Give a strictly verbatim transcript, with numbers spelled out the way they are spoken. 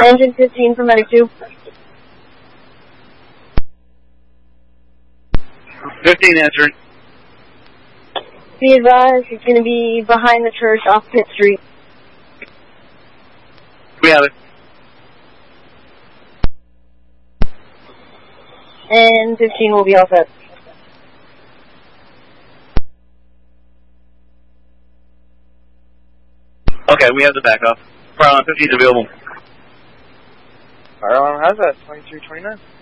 Engine fifteen for Medic two. fifteen answered. Be advised, it's going to be behind the church off Pitt Street. We have it. And fifteen will be all set. Okay, we have the backup. Fire alarm fifteen is available. Fire alarm has that, twenty-three twenty-nine.